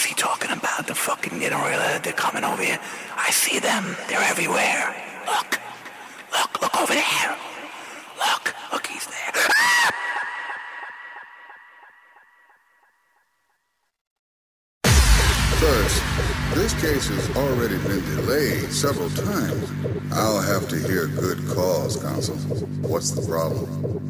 is he talking about? The fucking Nidoria, they're coming over here. I see them. They're everywhere. Look. Look over there. Look, he's there. First, this case has already been delayed several times. I'll have to hear good cause, counsel. What's the problem?